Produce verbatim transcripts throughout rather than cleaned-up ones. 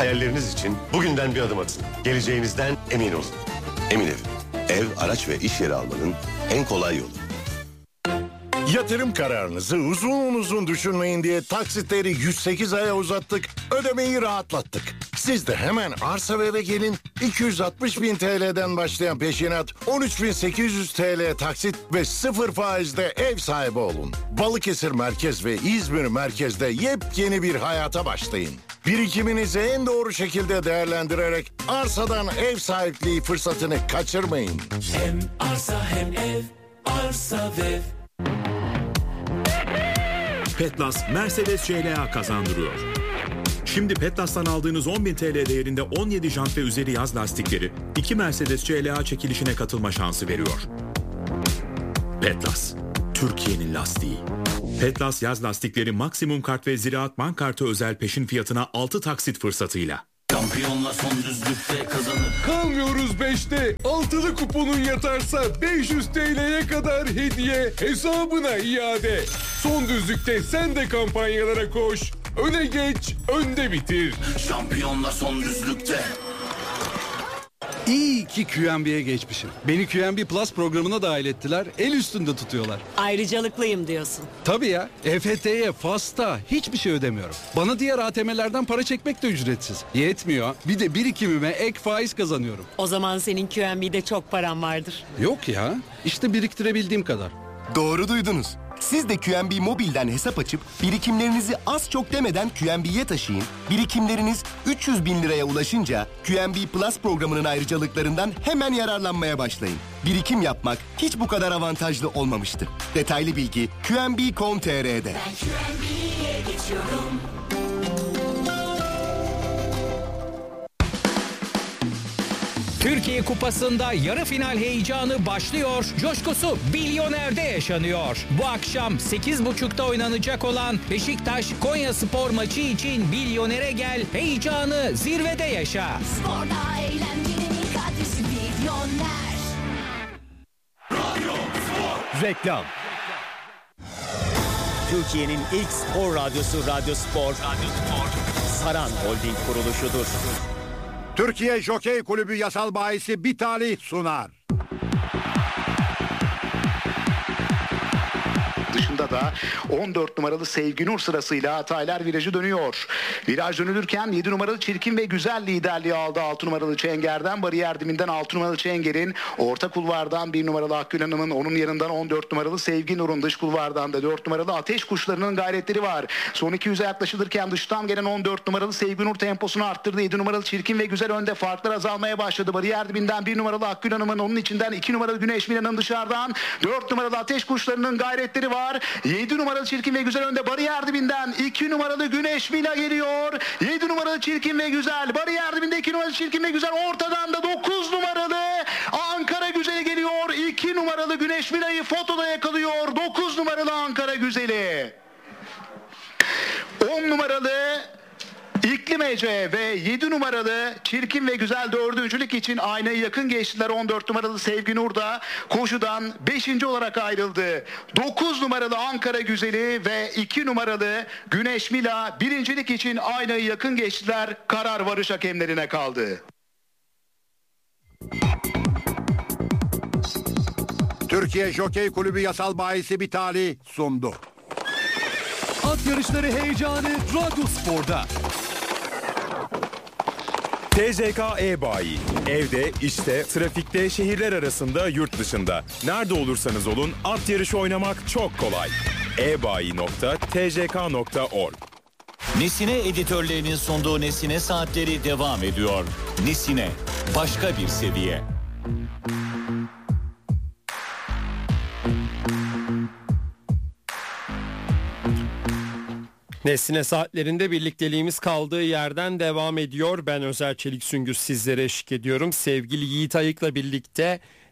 Hayalleriniz için bugünden bir adım atın. Geleceğinizden emin olun. Emin Ev. Ev, araç ve iş yeri almanın en kolay yolu. Yatırım kararınızı uzun uzun düşünmeyin diye taksitleri yüz sekiz aya uzattık, ödemeyi rahatlattık. Siz de hemen arsa ve eve gelin, iki yüz altmış bin T L'den başlayan peşinat, on üç bin sekiz yüz T L taksit ve sıfır faizde ev sahibi olun. Balıkesir Merkez ve İzmir Merkez'de yepyeni bir hayata başlayın. Birikiminizi en doğru şekilde değerlendirerek arsadan ev sahipliği fırsatını kaçırmayın. Hem arsa hem ev, arsa ve Petlas Mercedes C L A kazandırıyor. Şimdi Petlas'tan aldığınız on bin T L değerinde on yedi jant ve üzeri yaz lastikleri iki Mercedes C L A çekilişine katılma şansı veriyor. Petlas, Türkiye'nin lastiği. Petlas yaz lastikleri maksimum kart ve Ziraat Bank kartı özel peşin fiyatına altı taksit fırsatıyla. Şampiyonla son düzlükte kazanır. Kalmıyoruz beşte. Altılı kuponun yatarsa beş yüz T L'ye kadar hediye hesabına iade. Son düzlükte sen de kampanyalara koş. Öne geç, önde bitir. Şampiyonla son düzlükte. İyi ki Q M B'ye geçmişim. Beni Q M B Plus programına dahil ettiler. El üstünde tutuyorlar. Ayrıcalıklıyım diyorsun. Tabii ya. E F T'ye, FAS'ta hiçbir şey ödemiyorum. Bana diğer A T M'lerden para çekmek de ücretsiz. Yetmiyor. Bir de birikimime ek faiz kazanıyorum. O zaman senin Q M B'de çok paran vardır. Yok ya. İşte biriktirebildiğim kadar. Doğru duydunuz. Siz de Q M B Mobil'den hesap açıp birikimlerinizi az çok demeden Q M B'ye taşıyın. Birikimleriniz üç yüz bin liraya ulaşınca Q M B Plus programının ayrıcalıklarından hemen yararlanmaya başlayın. Birikim yapmak hiç bu kadar avantajlı olmamıştı. Detaylı bilgi Q M B nokta com nokta T R'de. Ben Q M B'ye geçiyorum. Türkiye Kupası'nda yarı final heyecanı başlıyor. Coşkusu Bilyoner'de yaşanıyor. Bu akşam sekiz buçukta oynanacak olan Beşiktaş Konyaspor maçı için Bilyoner'e gel, heyecanı zirvede yaşa. Sporda eğlencenin adresi Bilyoner. Radyo Spor. Reklam. Türkiye'nin ilk spor radyosu Radyo Spor. Radyo Spor. Saran Holding kuruluşudur. Türkiye Jokey Kulübü yasal bahisi Bitali sunar. Dışında da on dört numaralı Sevginur sırasıyla Hataylar virajı dönüyor. Viraj dönülürken yedi numaralı Çirkin ve Güzel liderliği aldı. altı numaralı Çenger'den, bariyer diminden altı numaralı Çenger'in, orta kulvardan bir numaralı Akgül Hanım'ın, onun yanından on dört numaralı Sevginur'un, dış kulvardan da dört numaralı Ateş Kuşları'nın gayretleri var. Son iki yüze yaklaşılırken dıştan gelen on dört numaralı Sevginur temposunu arttırdı. yedi numaralı Çirkin ve Güzel önde, farklar azalmaya başladı. Bariyer dibinden bir numaralı Akgül Hanım'ın, onun içinden iki numaralı Güneş Milan'ın, dışarıdan dört numaralı Ateş Kuşları'nın gayretleri var. yedi numaralı Çirkin ve Güzel önde, bariyer dibinden iki numaralı Güneş Mila geliyor. yedi numaralı Çirkin ve Güzel, bariyer dibinde iki numaralı Çirkin ve Güzel, ortadan da dokuz numaralı Ankara Güzeli geliyor. iki numaralı Güneş Mila'yı fotoda yakalıyor. dokuz numaralı Ankara Güzeli. on numaralı İklim Ece ve yedi numaralı Çirkin ve Güzel dördüncülük için aynayı yakın geçtiler. on dört numaralı Sevgi Nur da koşudan beşinci olarak ayrıldı. dokuz numaralı Ankara Güzeli ve iki numaralı Güneş Mila birincilik için aynayı yakın geçtiler. Karar varış hakemlerine kaldı. Türkiye Jokey Kulübü yasal bahisi Bitali sundu. At yarışları heyecanı Radyo Spor'da. T J K E-Bayi. Evde, işte, trafikte, şehirler arasında, yurt dışında. Nerede olursanız olun at yarışı oynamak çok kolay. e bayi nokta t j k nokta org. Nesine editörlerinin sunduğu Nesine Saatleri devam ediyor. Nesine, başka bir seviye. Nesine Saatlerinde birlikteliğimiz kaldığı yerden devam ediyor. Ben Özer Çelik Süngüz sizlere eşlik ediyorum. Sevgili Yiğit Ayık'la birlikte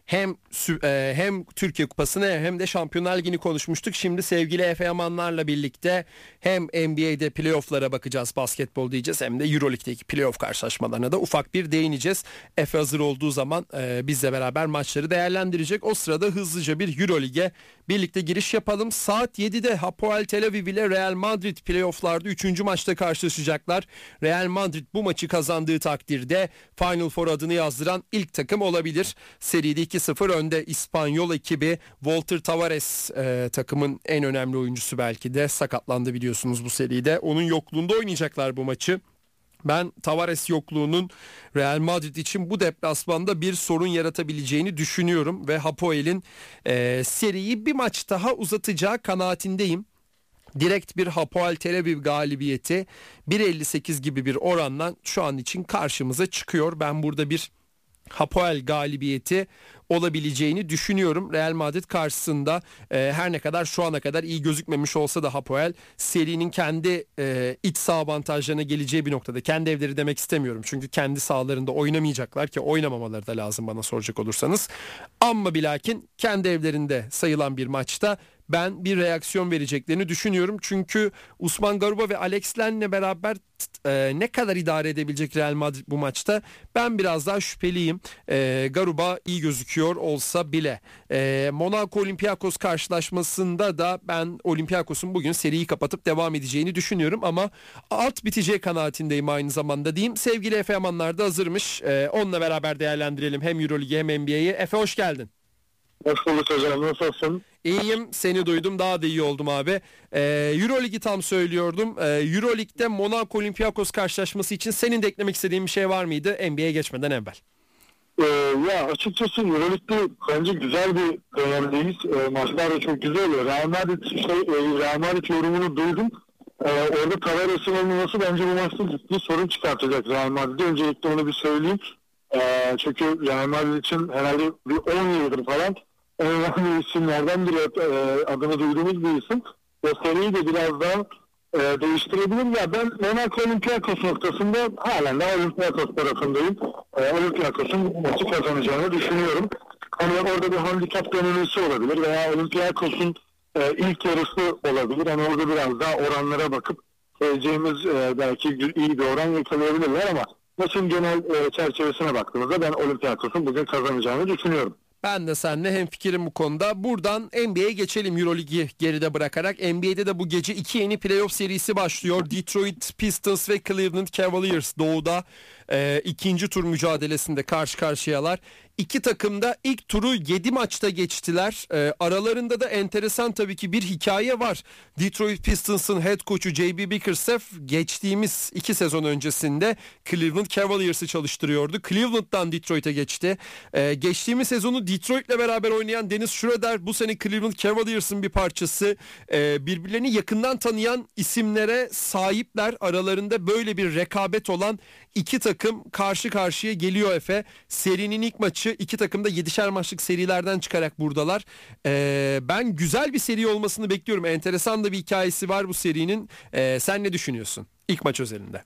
hem e, hem Türkiye Kupası'nı hem de Şampiyonlar Ligi'ni konuşmuştuk. Şimdi sevgili Efe Yamanlar'la birlikte hem N B A'de playoff'lara bakacağız, basketbol diyeceğiz, hem de Euroleague'deki playoff karşılaşmalarına da ufak bir değineceğiz. Efe hazır olduğu zaman e, bizle beraber maçları değerlendirecek. O sırada hızlıca bir Euroleague'e birlikte giriş yapalım. Saat yedide Hapoel Tel Aviv ile Real Madrid playoff'larda üçüncü maçta karşılaşacaklar. Real Madrid bu maçı kazandığı takdirde Final Four adını yazdıran ilk takım olabilir. Seride iki sıfır önde İspanyol ekibi. Walter Tavares e, takımın en önemli oyuncusu, belki de sakatlandı biliyorsunuz bu seride. Onun yokluğunda oynayacaklar bu maçı. Ben Tavares yokluğunun Real Madrid için bu deplasmanda bir sorun yaratabileceğini düşünüyorum ve Hapoel'in e, seriyi bir maç daha uzatacağı kanaatindeyim. Direkt bir Hapoel Tel Aviv galibiyeti bir elli sekiz gibi bir oranla şu an için karşımıza çıkıyor. Ben burada bir Hapoel galibiyeti olabileceğini düşünüyorum. Real Madrid karşısında e, her ne kadar şu ana kadar iyi gözükmemiş olsa da Hapoel serinin kendi e, iç saha avantajlarına geleceği bir noktada, kendi evleri demek istemiyorum çünkü kendi sahalarında oynamayacaklar ki oynamamaları da lazım bana soracak olursanız, ama bilakin kendi evlerinde sayılan bir maçta ben bir reaksiyon vereceklerini düşünüyorum. Çünkü Usman Garuba ve Alex Len'le beraber e, ne kadar idare edebilecek Real Madrid bu maçta, ben biraz daha şüpheliyim. E, Garuba iyi gözüküyor olsa bile. E, Monaco Olympiakos karşılaşmasında da ben Olympiakos'un bugün seriyi kapatıp devam edeceğini düşünüyorum ama alt biteceği kanaatindeyim aynı zamanda diyeyim. Sevgili Efe Yamanlar da hazırmış. E, onunla beraber değerlendirelim hem Euroleague'i hem N B A'yi. Efe hoş geldin. Hoş bulduk hocam, nasılsın? İyiyim, seni duydum, daha da iyi oldum abi. Ee, Euroleague'i tam söylüyordum. Ee, Euroleague'de Monaco Olympiakos karşılaşması için senin de eklemek istediğin bir şey var mıydı N B A'ye geçmeden evvel? Ee, ya açıkçası Euroleague'de bence güzel bir dönemdeyiz. Ee, maçlar da çok güzel oluyor. Real Madrid, şey, e, Real Madrid yorumunu duydum. Ee, orada Tavares'in olmaması bence bu maçta ciddi sorun çıkartacak Real Madrid'e. Öncelikle onu bir söyleyeyim. Ee, çünkü Real Madrid için herhalde bir on yıldır falan en önemli isimlerden biri, e, adını duyduğumuz bir isim. O seriyi de biraz daha e, değiştirebilir. Ya ben Monaco Olympiakos noktasında halen de Olympiakos tarafındayım. E, Olympiakos'un maçı kazanacağını düşünüyorum. Hani orada bir handikap denemesi olabilir veya Olympiakos'un e, ilk yarısı olabilir. Hani orada biraz daha oranlara bakıp seveceğimiz e, belki iyi bir oran yakalayabilirler ama maçın genel e, çerçevesine baktığımızda ben Olympiakos'un bugün kazanacağını düşünüyorum. Ben de seninle hemfikirim bu konuda. Buradan N B A'ye geçelim Euroleague'i geride bırakarak. N B A'de de bu gece iki yeni playoff serisi başlıyor. Detroit Pistons ve Cleveland Cavaliers doğuda e, ikinci tur mücadelesinde karşı karşıyalar. İki takım da ilk turu yedi maçta geçtiler. E, aralarında da enteresan tabii ki bir hikaye var. Detroit Pistons'ın head coach'u J B Bickerstaff geçtiğimiz iki sezon öncesinde Cleveland Cavaliers'ı çalıştırıyordu. Cleveland'dan Detroit'e geçti. E, geçtiğimiz sezonu Detroit'le beraber oynayan Dennis Schroeder bu sene Cleveland Cavaliers'ın bir parçası. E, birbirlerini yakından tanıyan isimlere sahipler. Aralarında böyle bir rekabet olan iki takım karşı karşıya geliyor Efe. Serinin ilk maçı, iki takım da yedişer maçlık serilerden çıkarak buradalar. Ee, ben güzel bir seri olmasını bekliyorum. Enteresan da bir hikayesi var bu serinin. Ee, sen ne düşünüyorsun ilk maç özelinde?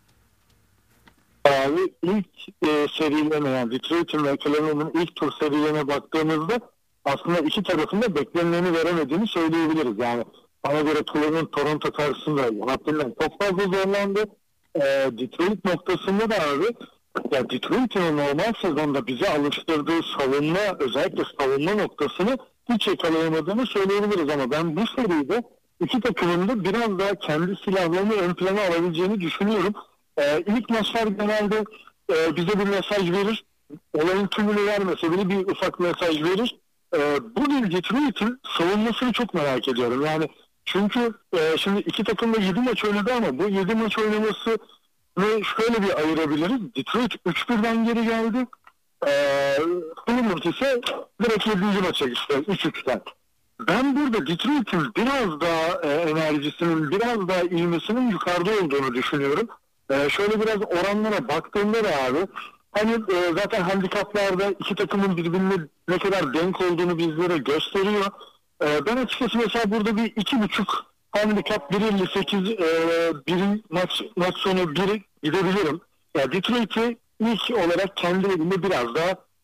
Abi ilk e, serilerine, yani Detroit'in ve Cleveland'ın ilk tur serilerine baktığımızda aslında iki tarafın da beklenileni veremediğini söyleyebiliriz. Yani bana göre Cleveland Toronto karşısında haddinden çok fazla zorlandı. E, Detroit noktasında da abi, ya Detroit'in normal sezonda bize alıştırdığı savunma, özellikle savunma noktasını hiç yakalayamadığını söyleyebiliriz ama ben bu seride iki takımın da biraz daha kendi silahlarını ön plana alabileceğini düşünüyorum. Ee, ilk maçlar genelde e, bize bir mesaj verir. Olayın tümünü vermese bile bir ufak mesaj verir. Ee, bugün Detroit'in savunmasını çok merak ediyorum. Yani çünkü e, şimdi iki takım da yedi maç oynadı ama bu yedi maç oynaması ve şöyle bir ayırabiliriz. Detroit üç birden geri geldi. Ee, Cleveland ise direkt yedinci maça gitti. üç üçten. Ben burada Detroit'in biraz daha e, enerjisinin, biraz daha ilmesinin yukarıda olduğunu düşünüyorum. Ee, şöyle biraz oranlara baktığımda da abi, hani e, zaten handikaplarda iki takımın birbirine ne kadar denk olduğunu bizlere gösteriyor. Ee, ben açıkçası mesela burada bir iki buçuk handikap bir elli sekiz e, bir maç maç sonu bir gidebilirim. Ya Detroit'i ilk olarak kendi evinde biraz daha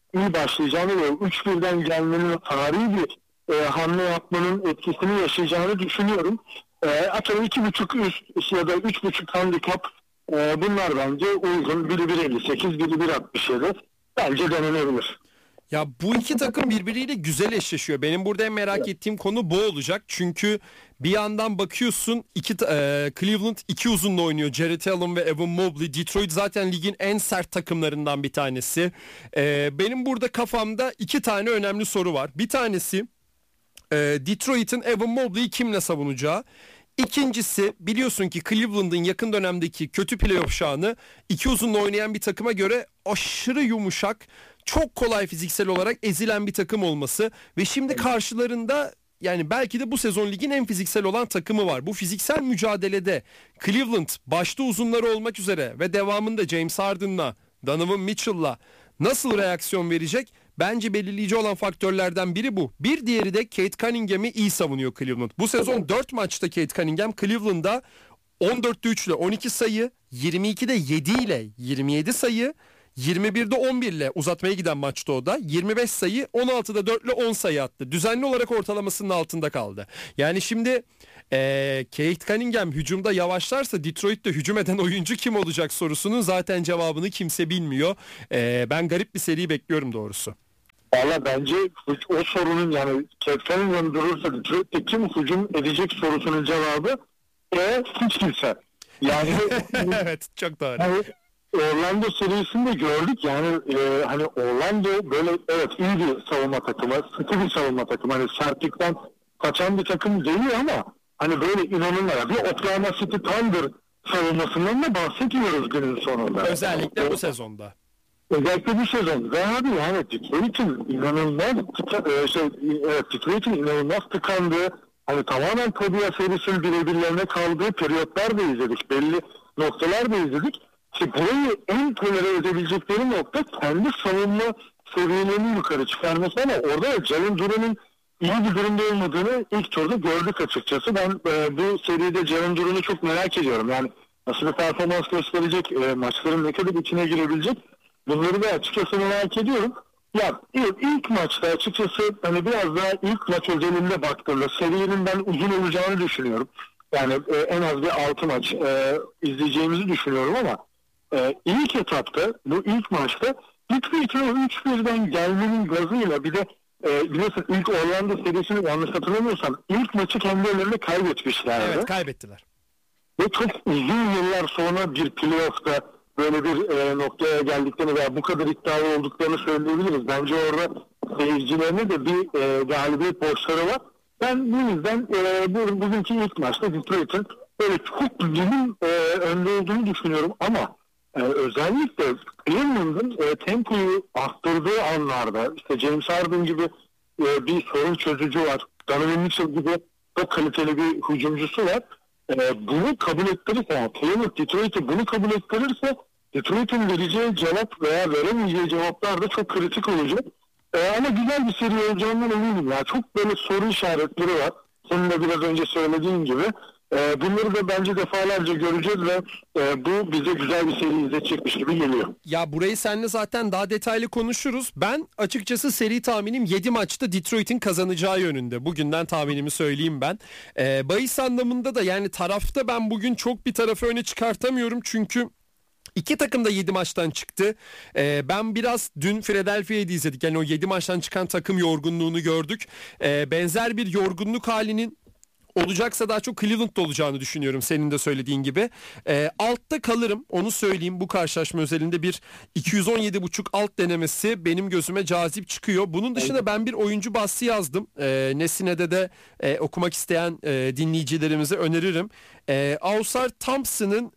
iyi başlayacağını ve üç birden gelmenin tarihi bir e, hamle yapmanın etkisini yaşayacağını düşünüyorum. E, atıyorum iki buçuk üst ya da üç buçuk handikap e, bunlar bence uygun. Biri bir elli sekiz, biri bir altmış yedi. Bence denenebilir. Ya bu iki takım birbiriyle güzel eşleşiyor. Benim burada en merak ettiğim konu bu olacak. Çünkü bir yandan bakıyorsun iki e, Cleveland iki uzunla oynuyor. Jarrett Allen ve Evan Mobley. Detroit zaten ligin en sert takımlarından bir tanesi. E, benim burada kafamda iki tane önemli soru var. Bir tanesi e, Detroit'in Evan Mobley'i kimle savunacağı. İkincisi, biliyorsun ki Cleveland'ın yakın dönemdeki kötü playoff şanı iki uzunla oynayan bir takıma göre aşırı yumuşak, çok kolay fiziksel olarak ezilen bir takım olması ve şimdi karşılarında yani belki de bu sezon ligin en fiziksel olan takımı var. Bu fiziksel mücadelede Cleveland başta uzunları olmak üzere ve devamında James Harden'la, Donovan Mitchell'la nasıl reaksiyon verecek? Bence belirleyici olan faktörlerden biri bu. Bir diğeri de Cade Cunningham'i iyi savunuyor Cleveland. Bu sezon dört maçta Cade Cunningham Cleveland'da on dörtte üç ile on iki sayı, yirmi ikide yedi ile yirmi yedi sayı, yirmi birde on bir ile uzatmaya giden maçta o da yirmi beş sayı, on altıda dört ile on sayı attı. Düzenli olarak ortalamasının altında kaldı. Yani şimdi ee, Cade Cunningham hücumda yavaşlarsa Detroit'te hücum eden oyuncu kim olacak sorusunun zaten cevabını kimse bilmiyor. Ee, ben garip bir seri bekliyorum doğrusu. Valla bence o sorunun yani Cade Cunningham durursa Detroit'te kim hücum edecek sorusunun cevabı e, hiç kimse. Yani evet çok doğru. Yani, Orlando serisinde gördük yani e, hani Orlando böyle evet iyi bir savunma takımı, sıkı bir savunma takımı, hani sertlikten kaçan bir takım değil ama hani böyle inanılmaz bir Oklahoma City Thunder savunmasından da bahsetmiyoruz günün sonunda. Özellikle bu sezonda. Özellikle bu sezon. Ve abi yani Detroit'in inanılmaz tıka, şey, evet, Detroit'in inanılmaz tıkandığı, hani tamamen Tobias Harris'in birebirlerine kaldığı periyotlar da izledik. Belli noktalar da izledik. İşte burayı en tolere edebilecekleri nokta kendi savunma seviyelerini yukarı çıkarması ama orada Jalen Duran'ın iyi bir durumda olmadığını ilk turda gördük açıkçası. Ben e, bu seride Jalen Duran'ı çok merak ediyorum. Yani nasıl bir performans gösterecek, e, maçların ne kadar içine girebilecek, bunları da açıkçası merak ediyorum. Ya ilk, ilk maçta açıkçası hani biraz daha ilk maç özelinde baktığımda serinin ben uzun olacağını düşünüyorum. Yani e, en az bir altı maç e, izleyeceğimizi düşünüyorum ama e, ilk etapta bu ilk maçta Detroit'e üç birden gelmenin gazıyla bir de e, biliyorsun ilk Orlando serisini yanlış hatırlamıyorsam ilk maçı kendi ellerinde kaybetmişlerdi. Evet, kaybettiler. Ve çok uzun yıllar sonra bir playoff'ta böyle bir e, noktaya geldiklerini veya bu kadar iddialı olduklarını söyleyebiliriz. Bence orada seyircilerine de bir e, galibiyet borçları var. Ben bu yüzden e, bu, bugünkü ilk maçta Detroit'in böyle çok düzgün e, önde olduğunu düşünüyorum ama e, özellikle Cleveland'ın e, tempoyu arttırdığı anlarda işte James Harden gibi e, bir sorun çözücü var. Donovan Mitchell gibi çok kaliteli bir hücumcusu var. E, bunu kabul ettirirse, yani Cleveland Detroit'i bunu kabul ettirirse Detroit'in vereceği cevap veya veremeyeceği cevaplar da çok kritik olacak. E, ama güzel bir seri olacağından eminim. Ya. Çok böyle soru işaretleri var. Senin de biraz önce söylediğin gibi. E, bunları da bence defalarca göreceğiz ve e, bu bize güzel bir seri izletecekmiş gibi geliyor. Ya burayı seninle zaten daha detaylı konuşuruz. Ben açıkçası seri tahminim yedi maçta Detroit'in kazanacağı yönünde. Bugünden tahminimi söyleyeyim ben. E, bahis anlamında da yani tarafta ben bugün çok bir tarafı öne çıkartamıyorum çünkü İki takım da yedi maçtan çıktı. Ee, ben biraz dün Philadelphia'yı izledik. Yani o yedi maçtan çıkan takım yorgunluğunu gördük. Ee, benzer bir yorgunluk halinin olacaksa daha çok Cleveland'da olacağını düşünüyorum senin de söylediğin gibi. Ee, altta kalırım onu söyleyeyim, bu karşılaşma özelinde bir iki yüz on yedi buçuk alt denemesi benim gözüme cazip çıkıyor. Bunun dışında ben bir oyuncu bahsi yazdım. Ee, Nesine'de de e, okumak isteyen e, dinleyicilerimize öneririm. E, Ausar Thompson'ın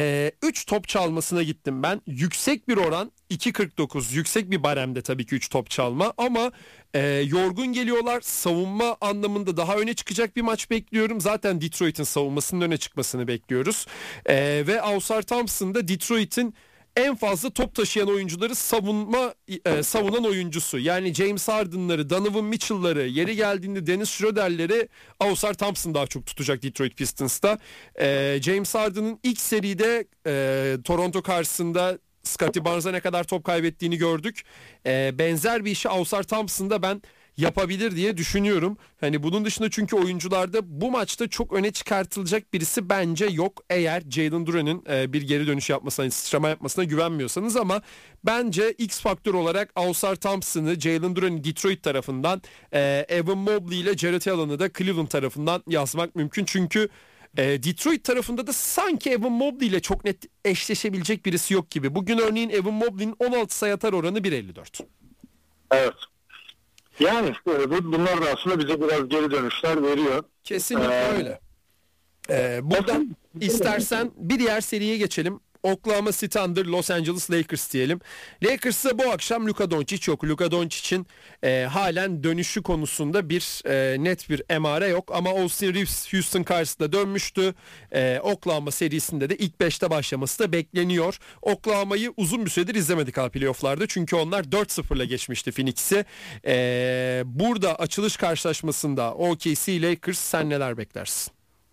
üç top çalmasına gittim ben. Yüksek bir oran iki kırk dokuz. Yüksek bir baremde tabii ki üç top çalma ama e, yorgun geliyorlar. Savunma anlamında daha öne çıkacak bir maç bekliyorum. Zaten Detroit'in savunmasının öne çıkmasını bekliyoruz. E, ve Ausar Thompson da Detroit'in en fazla top taşıyan oyuncuları savunma e, savunan oyuncusu. Yani James Harden'ları, Donovan Mitchell'ları, yeri geldiğinde Dennis Schroeder'leri Ausar Thompson daha çok tutacak Detroit Pistons'ta. E, James Harden'ın ilk seride e, Toronto karşısında Scottie Barnes'a ne kadar top kaybettiğini gördük. Ee, benzer bir işi Ausar Thompson'da ben yapabilir diye düşünüyorum. Hani bunun dışında çünkü oyuncularda bu maçta çok öne çıkartılacak birisi bence yok. Eğer Jalen Duren'in e, bir geri dönüş yapmasına, sıçrama yapmasına güvenmiyorsanız, ama bence X faktör olarak Ausar Thompson'ı, Jalen Duren'i Detroit tarafından, e, Evan Mobley ile Jarrett Allen'ı da Cleveland tarafından yazmak mümkün. Çünkü e, Detroit tarafında da sanki Evan Mobley ile çok net eşleşebilecek birisi yok gibi. Bugün örneğin Evan Mobley'nin on altı sayı atar oranı bir elli dört. Evet. Yani bunlar da aslında bize biraz geri dönüşler veriyor. Kesinlikle ee, öyle. Ee, buradan istersen bir diğer seriye geçelim. Oklahoma City Thunder, Los Angeles Lakers diyelim. Lakers'ta bu akşam Luka Doncic yok. Luka Doncic'in e, halen dönüşü konusunda bir e, net bir emare yok. Ama Austin Reeves Houston karşısında dönmüştü. E, Oklahoma serisinde de ilk beşte başlaması da bekleniyor. Oklahoma'yı uzun bir süredir izlemedik ha playoff'larda. Çünkü onlar dört sıfırla geçmişti Phoenix'i. E, burada açılış karşılaşmasında O K C Lakers, sen neler beklersin?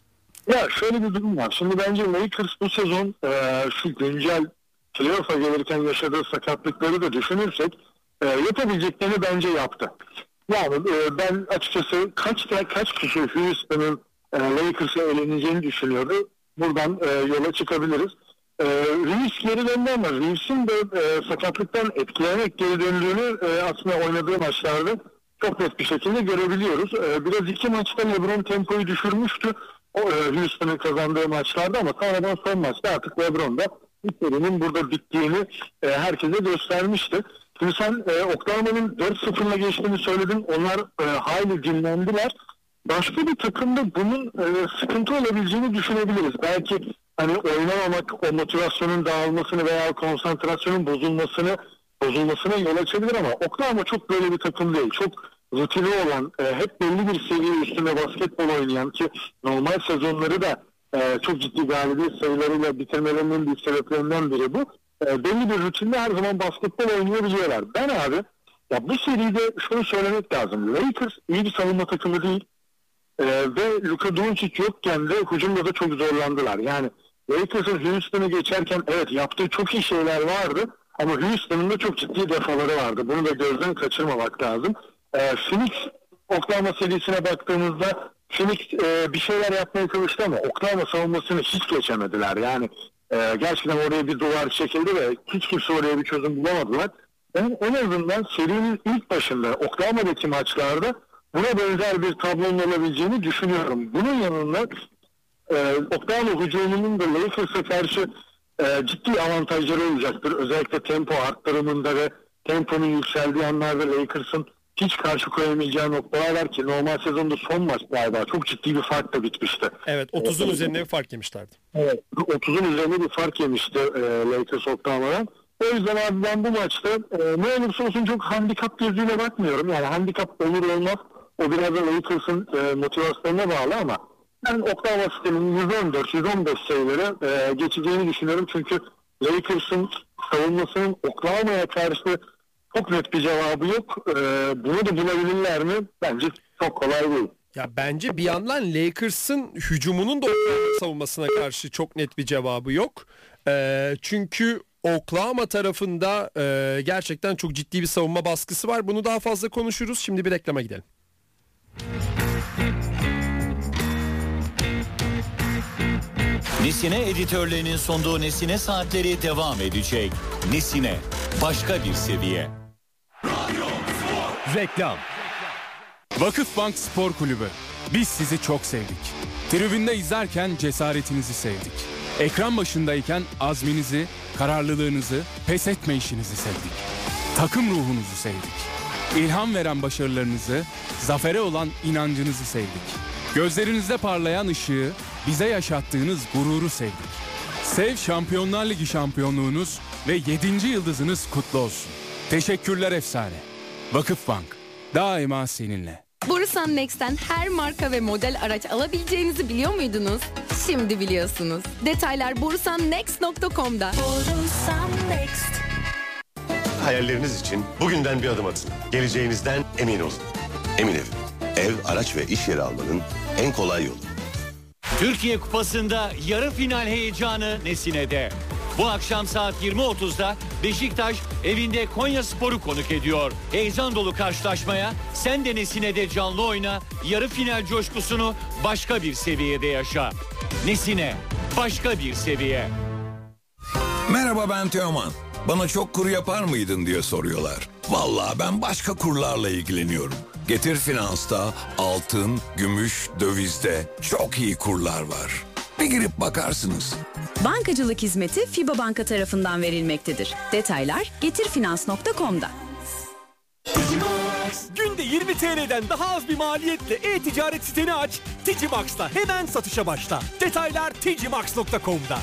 Ya şöyle bir durum var. Şimdi bence Lakers bu sezon e, şu güncel playoff'a gelirken yaşadığı sakatlıkları da düşünürsek e, yapabileceklerini bence yaptı. Yani e, ben açıkçası kaç kaç kişi Houston'ın e, Lakers'a eleneceğini düşünüyordu. Buradan e, yola çıkabiliriz. E, Reeves geri döndü ama Reeves'in de e, sakatlıktan etkilenerek geri döndüğünü e, aslında oynadığı maçlarda çok net bir şekilde görebiliyoruz. E, biraz iki maçta LeBron tempoyu düşürmüştü. O e, Houston'ın kazandığı maçlarda, ama sonradan son maçta artık LeBron da bu serinin burada bittiğini e, herkese göstermişti. Şimdi sen e, Oklahoma'nın dört sıfırla geçtiğini söyledin. Onlar e, hayli dinlendiler. Başka bir takımda bunun e, sıkıntı olabileceğini düşünebiliriz. Belki hani oynamamak o motivasyonun dağılmasını veya konsantrasyonun bozulmasını bozulmasına yol açabilir, ama Oklahoma çok böyle bir takım değil. Çok rutini olan, e, hep belli bir seviye üstünde basketbol oynayan, ki normal sezonları da e, çok ciddi galibiyet sayılarıyla bitirmelerinin bir sebeplerinden biri bu. E, belli bir rutinde her zaman basketbol oynayabiliyorlar. Ben abi, ya bu seride şunu söylemek lazım. Lakers iyi bir savunma takımı değil e, ve Luka Doncic yokken de hücumda da çok zorlandılar. Yani Lakers'ın Houston'ı geçerken evet yaptığı çok iyi şeyler vardı, ama Houston'ın da çok ciddi defaları vardı. Bunu da gözden kaçırmamak lazım. Ee, Phoenix Oklahoma serisine baktığımızda Phoenix e, bir şeyler yapmaya çalıştı ama Oklahoma savunmasını hiç geçemediler. Yani e, gerçekten oraya bir duvar çekildi ve hiç kimse oraya bir çözüm bulamadılar. Ben en azından serinin ilk başında Oklahoma'daki maçlarda buna benzer bir tablonun olabileceğini düşünüyorum. Bunun yanında e, Oklahoma hücumunun da Lakers'a karşı e, ciddi avantajları olacaktır. Özellikle tempo arttırımında ve temponun yükseldiği anlarda Lakers'ın hiç karşı koyamayacağı noktalar var ki normal sezonda son maç galiba çok ciddi bir farkla bitmişti. Evet, otuzun üzerinde bir fark yemişlerdi. Evet, otuzun üzerinde bir fark yemişti e, Lakers Oklahoma'dan. O yüzden abi ben bu maçta e, ne olursa olsun çok handikap gözüyle bakmıyorum. Yani handikap olur olmaz o biraz da Lakers'ın e, motivasyonuna bağlı, ama ben Oklahoma City'nin yüz on dört yüz on beş sayıları e, geçeceğini düşünüyorum. Çünkü Lakers'ın savunmasının Oklahoma'ya karşı çok net bir cevabı yok. Ee, bunu da bulabilirler mi? Bence çok kolay değil. Ya bence bir yandan Lakers'ın hücumunun da Oklahoma savunmasına karşı çok net bir cevabı yok. Ee, çünkü Oklahoma tarafında e, gerçekten çok ciddi bir savunma baskısı var. Bunu daha fazla konuşuruz. Şimdi bir reklama gidelim. Nesine editörlerinin sunduğu Nesine Saatleri devam edecek. Nesine, başka bir seviye. Reklam. Vakıfbank Spor Kulübü. Biz sizi çok sevdik. Tribünde izlerken cesaretinizi sevdik. Ekran başındayken azminizi, kararlılığınızı, pes etme işinizi sevdik. Takım ruhunuzu sevdik. İlham veren başarılarınızı, zafere olan inancınızı sevdik. Gözlerinizde parlayan ışığı, bize yaşattığınız gururu sevdik. Sev Şampiyonlar Ligi şampiyonluğunuz ve yedinci yıldızınız kutlu olsun. Teşekkürler efsane. Vakıfbank, daima seninle. Borusan Next'ten her marka ve model araç alabileceğinizi biliyor muydunuz? Şimdi biliyorsunuz. Detaylar borusan next nokta com'da. Borusan Next. Hayalleriniz için bugünden bir adım atın. Geleceğinizden emin olun. Emin Ev. Ev, araç ve iş yeri almanın en kolay yolu. Türkiye Kupası'nda yarı final heyecanı Nesine'de. Bu akşam saat yirmi otuzda Beşiktaş evinde Konyaspor'u konuk ediyor. Heyecan dolu karşılaşmaya sen de Nesine de canlı oyna, yarı final coşkusunu başka bir seviyede yaşa. Nesine, başka bir seviye. Merhaba, ben Teoman. Bana çok kur yapar mıydın diye soruyorlar. Vallahi ben başka kurlarla ilgileniyorum. Getir Finans'ta altın, gümüş, dövizde çok iyi kurlar var. Bir girip bakarsınız. Bankacılık hizmeti FİBA Banka tarafından verilmektedir. Detaylar getirfinans nokta com'da. Günde yirmi T L'den daha az bir maliyetle e-ticaret siteni aç, Ticimax'la hemen satışa başla. Detaylar ticimax nokta com'da.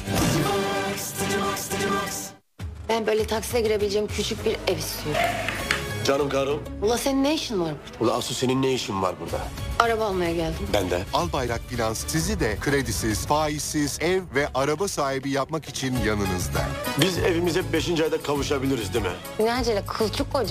Ben böyle taksiye girebileceğim küçük bir ev istiyorum. Canım karım. Ula senin ne işin var? Ula Asu senin ne işin var burada? Araba almaya geldim. Ben de. Albayrak Finans sizi de kredisiz, faizsiz ev ve araba sahibi yapmak için yanınızda. Biz evimize beşinci ayda kavuşabiliriz değil mi? Ne acele kılçık koca.